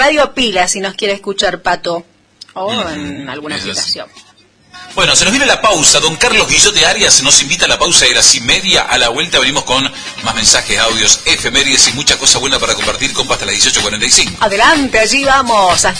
Radio Pila, si nos quiere escuchar, Pato, o en alguna aplicación. Bueno, se nos viene la pausa. Don Carlos Guillote Arias nos invita a la pausa de las 1:30. A la vuelta venimos con más mensajes, audios, efemérides y mucha cosa buena para compartir, compa, hasta las 18:45. Adelante, allí vamos. Hasta